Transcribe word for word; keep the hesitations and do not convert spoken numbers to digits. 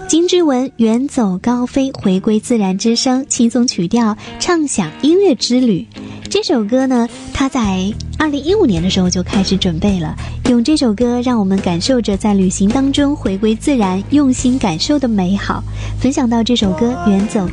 金之文远走高飞，回归自然之声，轻松曲调，畅享音乐之旅。这首歌呢，他在二零一五年的时候就开始准备了，用这首歌让我们感受着在旅行当中回归自然，用心感受的美好。分享到这首歌远走